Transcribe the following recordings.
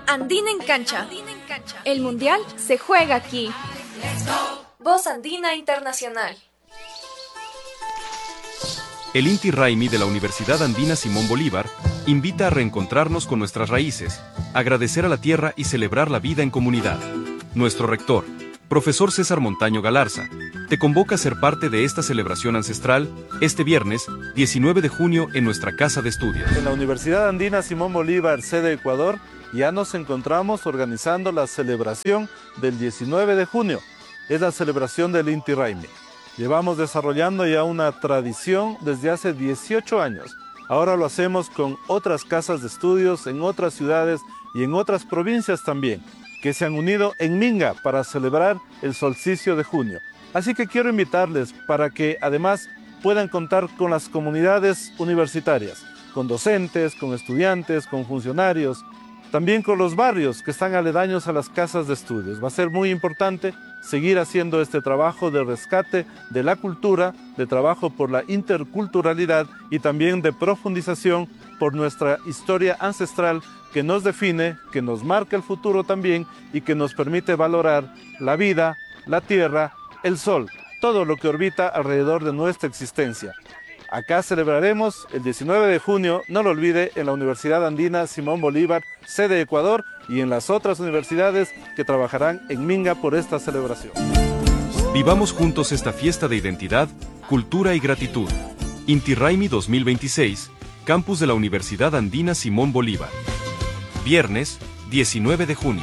Andina en cancha. El mundial se juega aquí. Voz Andina Internacional. El Inti Raymi de la Universidad Andina Simón Bolívar invita a reencontrarnos con nuestras raíces, agradecer a la tierra y celebrar la vida en comunidad. Nuestro rector, profesor César Montaño Galarza, te convoca a ser parte de esta celebración ancestral este viernes 19 de junio en nuestra casa de estudios. En la Universidad Andina Simón Bolívar, sede Ecuador, ya nos encontramos organizando la celebración del 19 de junio. Es la celebración del Inti Raymi. Llevamos desarrollando ya una tradición desde hace 18 años. Ahora lo hacemos con otras casas de estudios en otras ciudades y en otras provincias también, que se han unido en Minga para celebrar el solsticio de junio. Así que quiero invitarles para que además puedan contar con las comunidades universitarias, con docentes, con estudiantes, con funcionarios, también con los barrios que están aledaños a las casas de estudios. Va a ser muy importante seguir haciendo este trabajo de rescate de la cultura, de trabajo por la interculturalidad y también de profundización por nuestra historia ancestral que nos define, que nos marca el futuro también y que nos permite valorar la vida, la tierra, el sol, todo lo que orbita alrededor de nuestra existencia. Acá celebraremos el 19 de junio, no lo olvide, en la Universidad Andina Simón Bolívar, sede Ecuador, y en las otras universidades que trabajarán en Minga por esta celebración. Vivamos juntos esta fiesta de identidad, cultura y gratitud. Inti Raymi 2026, campus de la Universidad Andina Simón Bolívar. Viernes, 19 de junio.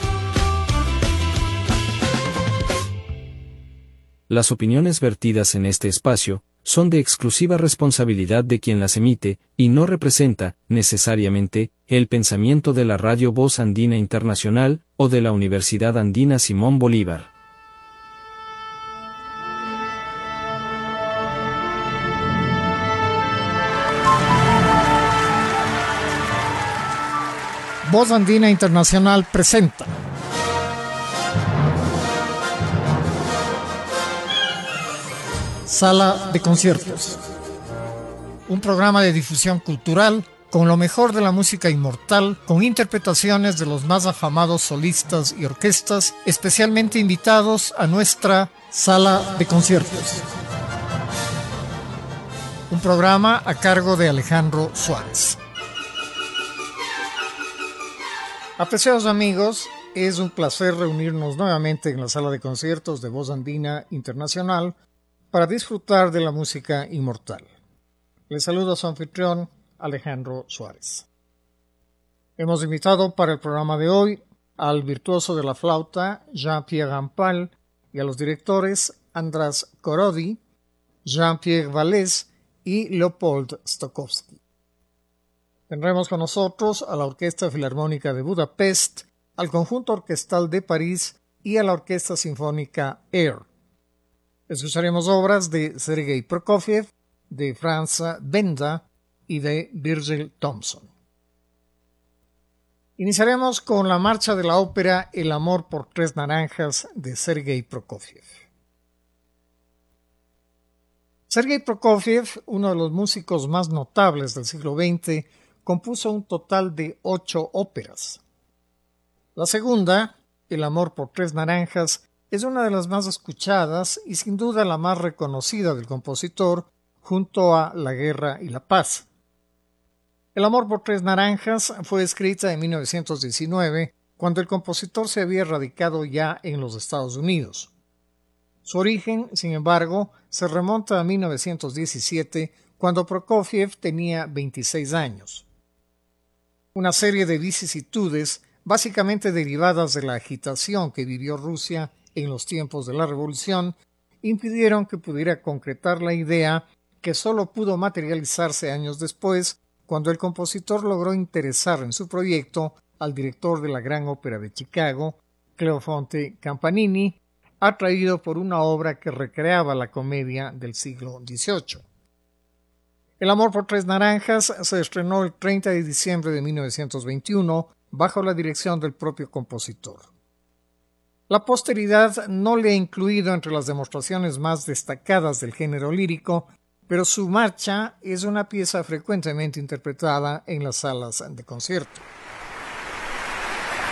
Las opiniones vertidas en este espacio son de exclusiva responsabilidad de quien las emite, y no representa, necesariamente, el pensamiento de la Radio Voz Andina Internacional, o de la Universidad Andina Simón Bolívar. Voz Andina Internacional presenta Sala de Conciertos, un programa de difusión cultural con lo mejor de la música inmortal, con interpretaciones de los más afamados solistas y orquestas, especialmente invitados a nuestra Sala de Conciertos. Un programa a cargo de Alejandro Suárez. Apreciados amigos, es un placer reunirnos nuevamente en la Sala de Conciertos de Voz Andina Internacional para disfrutar de la música inmortal. Les saluda su anfitrión, Alejandro Suárez. Hemos invitado para el programa de hoy al virtuoso de la flauta, Jean-Pierre Rampal, y a los directores András Korody, Jean-Pierre Vallès y Leopold Stokowski. Tendremos con nosotros a la Orquesta Filarmónica de Budapest, al Conjunto Orquestal de París y a la Orquesta Sinfónica Air. Escucharemos obras de Sergei Prokofiev, de Franz Benda y de Virgil Thomson. Iniciaremos con la marcha de la ópera El amor por tres naranjas de Sergei Prokofiev. Sergei Prokofiev, uno de los músicos más notables del siglo XX, compuso un total de 8 óperas. La segunda, El amor por tres naranjas, es una de las más escuchadas y sin duda la más reconocida del compositor, junto a La guerra y la paz. El amor por tres naranjas fue escrita en 1919, cuando el compositor se había radicado ya en los Estados Unidos. Su origen, sin embargo, se remonta a 1917, cuando Prokofiev tenía 26 años. Una serie de vicisitudes, básicamente derivadas de la agitación que vivió Rusia en los tiempos de la Revolución, impidieron que pudiera concretar la idea que solo pudo materializarse años después, cuando el compositor logró interesar en su proyecto al director de la Gran Ópera de Chicago, Cleofonte Campanini, atraído por una obra que recreaba la comedia del siglo XVIII. El amor por tres naranjas se estrenó el 30 de diciembre de 1921 bajo la dirección del propio compositor. La posteridad no le ha incluido entre las demostraciones más destacadas del género lírico, pero su marcha es una pieza frecuentemente interpretada en las salas de concierto.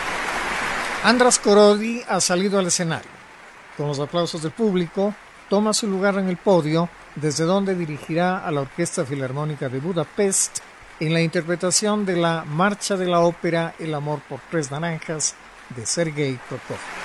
András Korody ha salido al escenario. Con los aplausos del público, toma su lugar en el podio, desde donde dirigirá a la Orquesta Filarmónica de Budapest en la interpretación de la Marcha de la Ópera El amor por tres naranjas de Sergei Prokofiev.